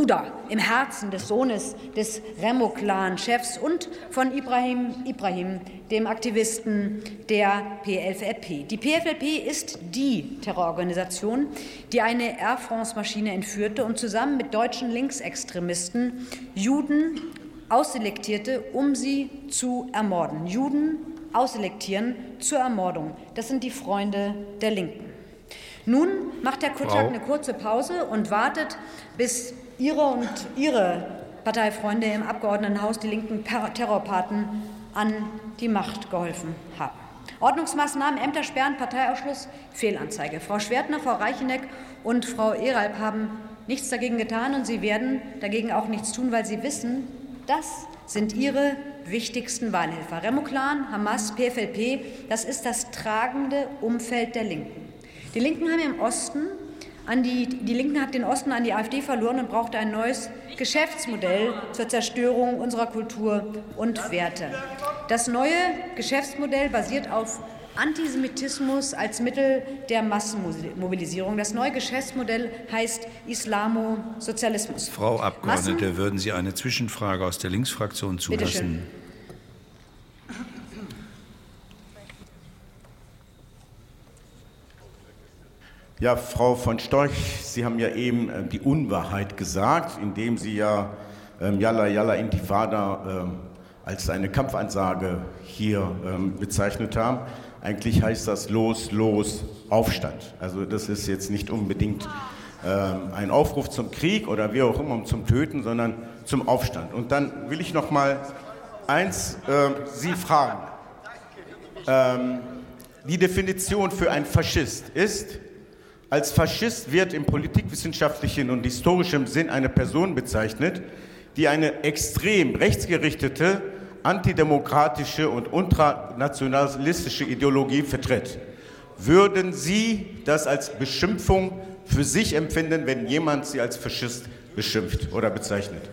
Bruder im Herzen des Sohnes des Remo-Clan-Chefs und von Ibrahim, dem Aktivisten der PFLP. Die PFLP ist die Terrororganisation, die eine Air France-Maschine entführte und zusammen mit deutschen Linksextremisten Juden ausselektierte, um sie zu ermorden. Juden ausselektieren zur Ermordung. Das sind die Freunde der Linken. Nun macht Herr Kuciak eine kurze Pause und wartet, bis Ihre Parteifreunde im Abgeordnetenhaus die linken Terrorpaten an die Macht geholfen haben. Ordnungsmaßnahmen, Ämter sperren, Parteiausschluss, Fehlanzeige. Frau Schwertner, Frau Reicheneck und Frau Eralp haben nichts dagegen getan, und sie werden dagegen auch nichts tun, weil sie wissen, das sind ihre wichtigsten Wahlhelfer. Remo-Clan, Hamas, PFLP, das ist das tragende Umfeld der Linken. Die Linken hat den Osten an die AfD verloren und brauchte ein neues Geschäftsmodell zur Zerstörung unserer Kultur und Werte. Das neue Geschäftsmodell basiert auf Antisemitismus als Mittel der Massenmobilisierung. Das neue Geschäftsmodell heißt Islamosozialismus. Frau Abgeordnete, würden Sie eine Zwischenfrage aus der Linksfraktion zulassen? Bitte schön. Ja, Frau von Storch, Sie haben ja eben die Unwahrheit gesagt, indem Sie ja Yalla Yalla Intifada als eine Kampfansage hier bezeichnet haben. Eigentlich heißt das Los, Los, Aufstand. Also das ist jetzt nicht unbedingt ein Aufruf zum Krieg oder wie auch immer zum Töten, sondern zum Aufstand. Und dann will ich noch mal eins Sie fragen. Die Definition für einen Faschist ist: Als Faschist wird im politikwissenschaftlichen und historischen Sinn eine Person bezeichnet, die eine extrem rechtsgerichtete, antidemokratische und ultranationalistische Ideologie vertritt. Würden Sie das als Beschimpfung für sich empfinden, wenn jemand Sie als Faschist beschimpft oder bezeichnet?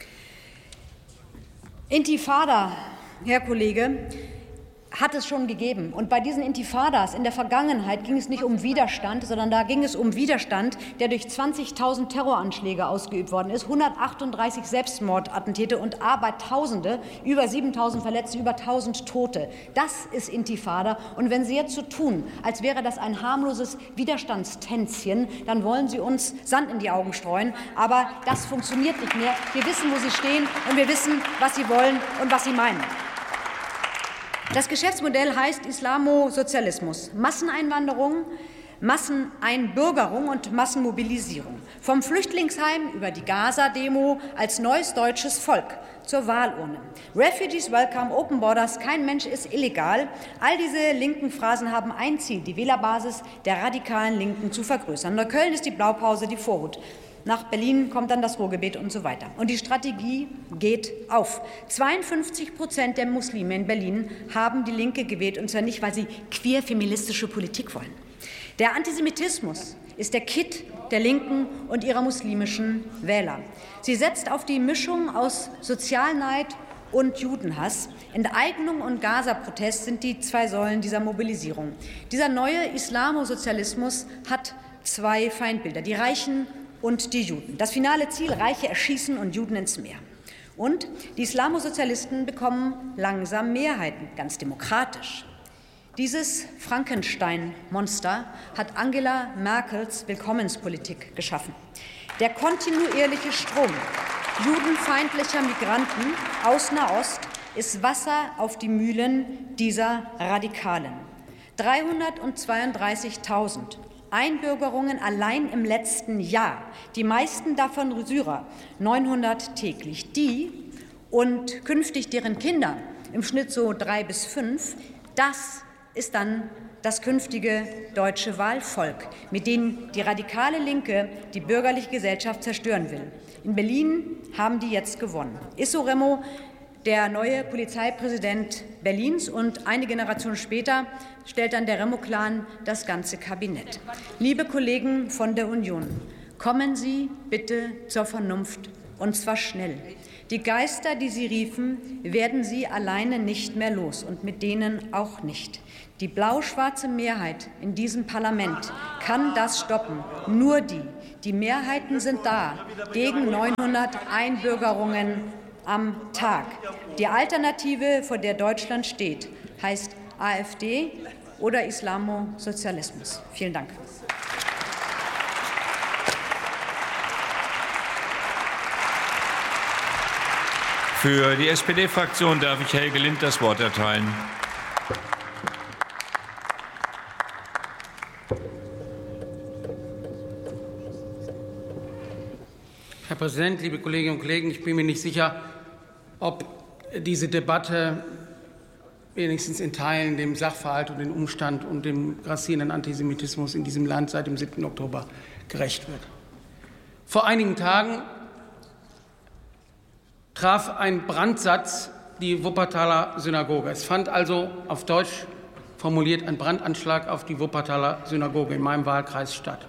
Intifada, Herr Kollege, hat es schon gegeben. Und bei diesen Intifadas in der Vergangenheit ging es nicht um Widerstand, sondern da ging es um Widerstand, der durch 20.000 Terroranschläge ausgeübt worden ist, 138 Selbstmordattentäte und Abertausende, über 7.000 Verletzte, über 1.000 Tote. Das ist Intifada. Und wenn Sie jetzt so tun, als wäre das ein harmloses Widerstandstänzchen, dann wollen Sie uns Sand in die Augen streuen. Aber das funktioniert nicht mehr. Wir wissen, wo Sie stehen, und wir wissen, was Sie wollen und was Sie meinen. Das Geschäftsmodell heißt Islamosozialismus. Masseneinwanderung, Masseneinbürgerung und Massenmobilisierung. Vom Flüchtlingsheim über die Gaza-Demo als neues deutsches Volk zur Wahlurne. Refugees welcome, Open Borders, kein Mensch ist illegal. All diese linken Phrasen haben ein Ziel, die Wählerbasis der radikalen Linken zu vergrößern. Neukölln ist die Blaupause, die Vorhut. Nach Berlin kommt dann das Ruhrgebiet und so weiter. Und die Strategie geht auf. 52% der Muslime in Berlin haben die Linke gewählt, und zwar nicht, weil sie queer-feministische Politik wollen. Der Antisemitismus ist der Kitt der Linken und ihrer muslimischen Wähler. Sie setzt auf die Mischung aus Sozialneid und Judenhass. Enteignung und Gaza-Protest sind die zwei Säulen dieser Mobilisierung. Dieser neue Islamosozialismus hat zwei Feindbilder, die Reichen und die Juden. Das finale Ziel: Reiche erschießen und Juden ins Meer. Und die Islamosozialisten bekommen langsam Mehrheiten, ganz demokratisch. Dieses Frankenstein-Monster hat Angela Merkels Willkommenspolitik geschaffen. Der kontinuierliche Strom judenfeindlicher Migranten aus Nahost ist Wasser auf die Mühlen dieser Radikalen. 332.000 Einbürgerungen allein im letzten Jahr, die meisten davon Syrer, 900 täglich. Die und künftig deren Kinder, im Schnitt so 3 bis 5, das ist dann das künftige deutsche Wahlvolk, mit dem die radikale Linke die bürgerliche Gesellschaft zerstören will. In Berlin haben die jetzt gewonnen. Isso Remo, der neue Polizeipräsident Berlins, und eine Generation später stellt dann der Remo-Clan das ganze Kabinett. Liebe Kollegen von der Union, kommen Sie bitte zur Vernunft, und zwar schnell. Die Geister, die Sie riefen, werden Sie alleine nicht mehr los, und mit denen auch nicht. Die blau-schwarze Mehrheit in diesem Parlament kann das stoppen. Nur die, Die Mehrheiten sind da gegen 900 Einbürgerungen am Tag. Die Alternative, vor der Deutschland steht, heißt AfD oder Islamosozialismus. Vielen Dank. Für die SPD-Fraktion darf ich Helge Lind das Wort erteilen. Herr Präsident, liebe Kolleginnen und Kollegen! Ich bin mir nicht sicher, ob diese Debatte wenigstens in Teilen dem Sachverhalt und dem Umstand und dem grassierenden Antisemitismus in diesem Land seit dem 7. Oktober gerecht wird. Vor einigen Tagen traf ein Brandsatz die Wuppertaler Synagoge. Es fand also auf Deutsch formuliert ein Brandanschlag auf die Wuppertaler Synagoge in meinem Wahlkreis statt.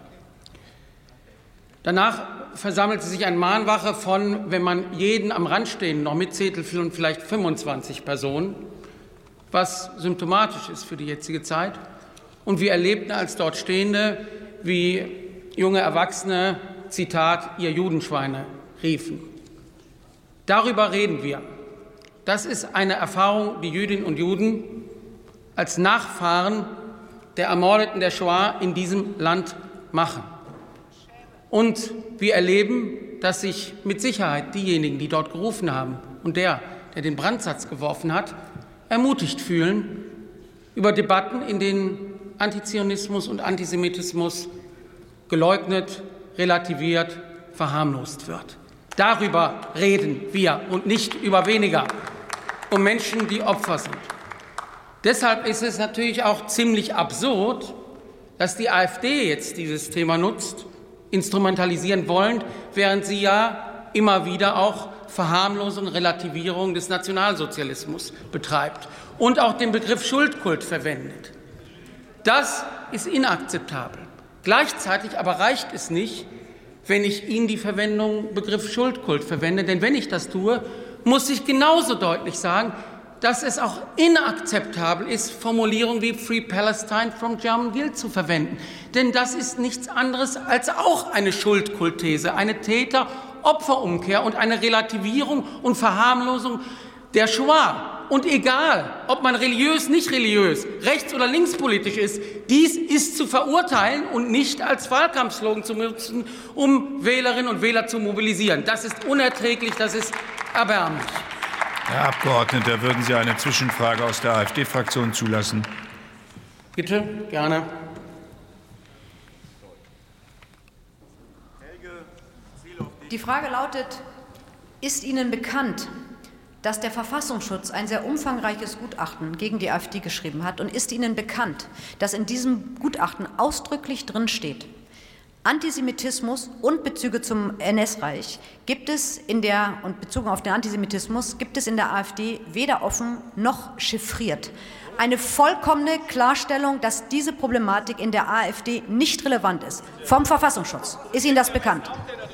Danach versammelte sich eine Mahnwache von, wenn man jeden am Rand stehen noch mitzählt, vielleicht 25 Personen, was symptomatisch ist für die jetzige Zeit. Und wir erlebten als dort Stehende, wie junge Erwachsene, Zitat, ihr Judenschweine riefen. Darüber reden wir. Das ist eine Erfahrung, die Jüdinnen und Juden als Nachfahren der Ermordeten der Shoah in diesem Land machen. Und wir erleben, dass sich mit Sicherheit diejenigen, die dort gerufen haben, und der den Brandsatz geworfen hat, ermutigt fühlen über Debatten, in denen Antizionismus und Antisemitismus geleugnet, relativiert, verharmlost wird. Darüber reden wir und nicht über weniger, um Menschen, die Opfer sind. Deshalb ist es natürlich auch ziemlich absurd, dass die AfD jetzt dieses Thema nutzt, instrumentalisieren wollen, während sie ja immer wieder auch Verharmlosung, Relativierung des Nationalsozialismus betreibt und auch den Begriff Schuldkult verwendet. Das ist inakzeptabel. Gleichzeitig aber reicht es nicht, wenn ich Ihnen die Begriff Schuldkult verwende, denn wenn ich das tue, muss ich genauso deutlich sagen, dass es auch inakzeptabel ist, Formulierungen wie Free Palestine from German Guilt zu verwenden. Denn das ist nichts anderes als auch eine Schuldkultthese, eine Täter-Opfer-Umkehr und eine Relativierung und Verharmlosung der Shoah. Und egal, ob man religiös, nicht religiös, rechts- oder linkspolitisch ist, dies ist zu verurteilen und nicht als Wahlkampfslogan zu nutzen, um Wählerinnen und Wähler zu mobilisieren. Das ist unerträglich, das ist erbärmlich. Herr Abgeordneter, würden Sie eine Zwischenfrage aus der AfD-Fraktion zulassen? Bitte, gerne. Die Frage lautet, ist Ihnen bekannt, dass der Verfassungsschutz ein sehr umfangreiches Gutachten gegen die AfD geschrieben hat? Und ist Ihnen bekannt, dass in diesem Gutachten ausdrücklich drinsteht, Antisemitismus und Bezüge zum NS-Reich und Bezüge auf den Antisemitismus gibt es in der AfD weder offen noch chiffriert. Eine vollkommene Klarstellung, dass diese Problematik in der AfD nicht relevant ist, vom Verfassungsschutz. Ist Ihnen das bekannt?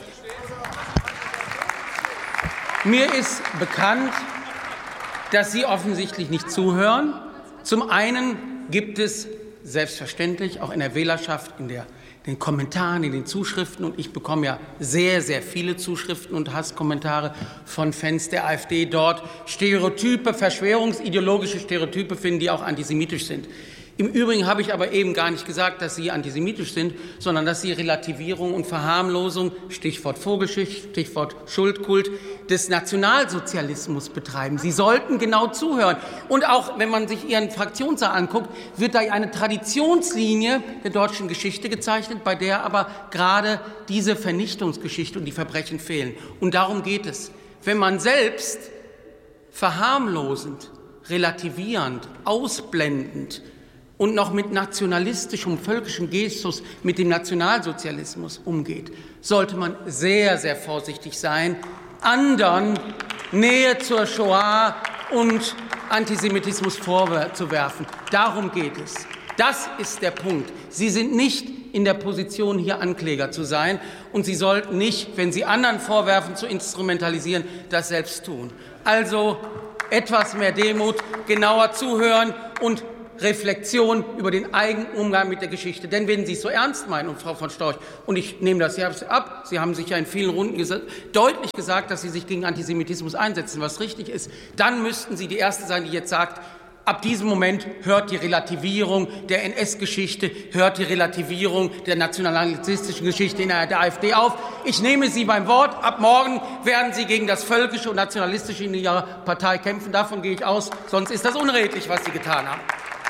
Mir ist bekannt, dass Sie offensichtlich nicht zuhören. Zum einen gibt es selbstverständlich auch in der Wählerschaft, in den Kommentaren, in den Zuschriften, und ich bekomme ja sehr, sehr viele Zuschriften und Hasskommentare von Fans der AfD dort, Stereotype, verschwörungsideologische Stereotype finden, die auch antisemitisch sind. Im Übrigen habe ich aber eben gar nicht gesagt, dass sie antisemitisch sind, sondern dass sie Relativierung und Verharmlosung, Stichwort Vogelschicht, Stichwort Schuldkult, des Nationalsozialismus betreiben. Sie sollten genau zuhören. Und auch wenn man sich Ihren Fraktionssaal anguckt, wird da eine Traditionslinie der deutschen Geschichte gezeichnet, bei der aber gerade diese Vernichtungsgeschichte und die Verbrechen fehlen. Und darum geht es. Wenn man selbst verharmlosend, relativierend, ausblendend und noch mit nationalistischem, völkischem Gestus mit dem Nationalsozialismus umgeht, sollte man sehr, sehr vorsichtig sein, anderen Nähe zur Shoah und Antisemitismus vorzuwerfen. Darum geht es. Das ist der Punkt. Sie sind nicht in der Position, hier Ankläger zu sein, und Sie sollten nicht, wenn Sie anderen vorwerfen, zu instrumentalisieren, das selbst tun. Also etwas mehr Demut, genauer zuhören und Reflexion über den eigenen Umgang mit der Geschichte. Denn wenn Sie es so ernst meinen, und Frau von Storch, und ich nehme das ja ab, Sie haben sich ja in vielen Runden deutlich gesagt, dass Sie sich gegen Antisemitismus einsetzen, was richtig ist, dann müssten Sie die Erste sein, die jetzt sagt, ab diesem Moment hört die Relativierung der NS-Geschichte, hört die Relativierung der nationalistischen Geschichte in der AfD auf. Ich nehme Sie beim Wort. Ab morgen werden Sie gegen das Völkische und Nationalistische in Ihrer Partei kämpfen. Davon gehe ich aus. Sonst ist das unredlich, was Sie getan haben.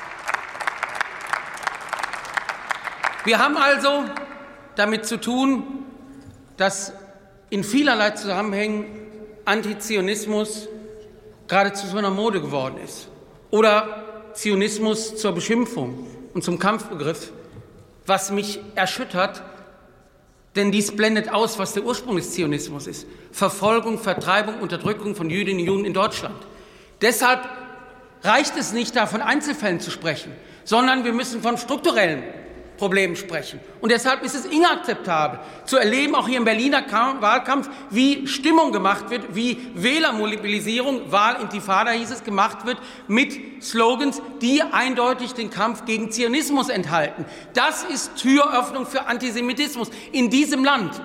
Wir haben also damit zu tun, dass in vielerlei Zusammenhängen Antizionismus geradezu zu einer Mode geworden ist. Oder Zionismus zur Beschimpfung und zum Kampfbegriff, was mich erschüttert, denn dies blendet aus, was der Ursprung des Zionismus ist. Verfolgung, Vertreibung, Unterdrückung von Jüdinnen und Juden in Deutschland. Deshalb reicht es nicht, da von Einzelfällen zu sprechen, sondern wir müssen von strukturellen Problemen sprechen. Und deshalb ist es inakzeptabel zu erleben, auch hier im Berliner Wahlkampf, wie Stimmung gemacht wird, wie Wählermobilisierung, Wahlintifada hieß es, gemacht wird mit Slogans, die eindeutig den Kampf gegen Zionismus enthalten. Das ist Türöffnung für Antisemitismus in diesem Land,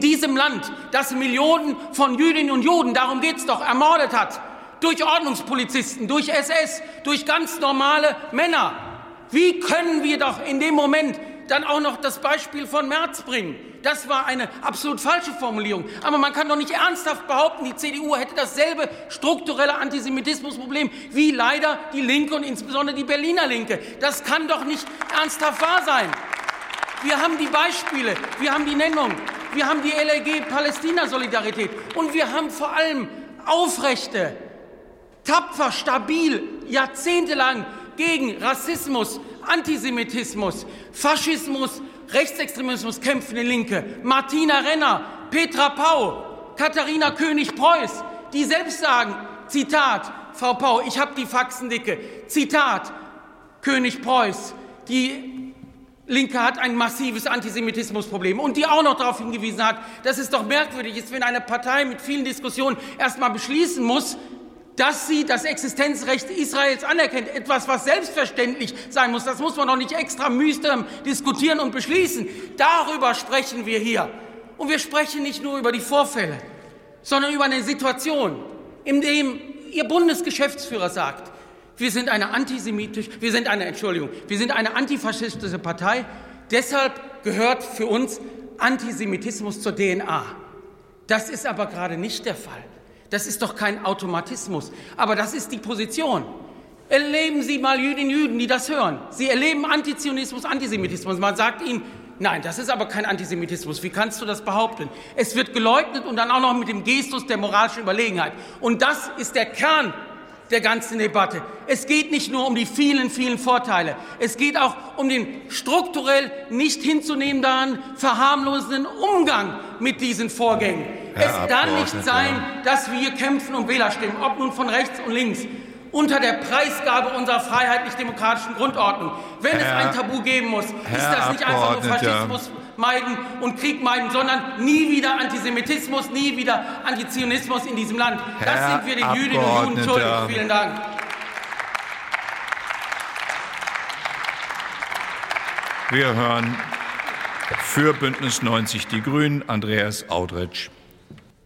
das Millionen von Jüdinnen und Juden, darum geht's doch, ermordet hat, durch Ordnungspolizisten, durch SS, durch ganz normale Männer. Wie können wir doch in dem Moment dann auch noch das Beispiel von Merz bringen? Das war eine absolut falsche Formulierung. Aber man kann doch nicht ernsthaft behaupten, die CDU hätte dasselbe strukturelle Antisemitismusproblem wie leider die Linke und insbesondere die Berliner Linke. Das kann doch nicht ernsthaft wahr sein. Wir haben die Beispiele, wir haben die Nennung, wir haben die LRG-Palästina-Solidarität und wir haben vor allem aufrechte, tapfer, stabil, jahrzehntelang gegen Rassismus, Antisemitismus, Faschismus, Rechtsextremismus kämpfende Linke, Martina Renner, Petra Pau, Katharina König-Preuß, die selbst sagen, Zitat, Frau Pau, ich habe die Faxendicke, Zitat, König-Preuß, die Linke hat ein massives Antisemitismusproblem und die auch noch darauf hingewiesen hat, dass es doch merkwürdig ist, wenn eine Partei mit vielen Diskussionen erst mal beschließen muss, dass sie das Existenzrecht Israels anerkennt, etwas, was selbstverständlich sein muss. Das muss man doch nicht extra mühsam diskutieren und beschließen. Darüber sprechen wir hier. Und wir sprechen nicht nur über die Vorfälle, sondern über eine Situation, in der Ihr Bundesgeschäftsführer sagt, wir sind eine antifaschistische Partei. Deshalb gehört für uns Antisemitismus zur DNA. Das ist aber gerade nicht der Fall. Das ist doch kein Automatismus. Aber das ist die Position. Erleben Sie mal Jüdinnen und Juden, die das hören. Sie erleben Antizionismus, Antisemitismus. Man sagt ihnen, nein, das ist aber kein Antisemitismus. Wie kannst du das behaupten? Es wird geleugnet und dann auch noch mit dem Gestus der moralischen Überlegenheit. Und das ist der Kern der ganzen Debatte. Es geht nicht nur um die vielen, vielen Vorteile. Es geht auch um den strukturell nicht hinzunehmenden, verharmlosenden Umgang mit diesen Vorgängen. Es kann nicht sein, dass wir kämpfen um Wählerstimmen, ob nun von rechts und links, unter der Preisgabe unserer freiheitlich-demokratischen Grundordnung. Wenn es ein Tabu geben muss, ist das nicht einfach nur Faschismus meiden und Krieg meiden, sondern nie wieder Antisemitismus, nie wieder Antizionismus in diesem Land. Das sind wir den Jüdinnen und Juden schuldig. Vielen Dank. Wir hören für Bündnis 90 Die Grünen Andreas Audretsch.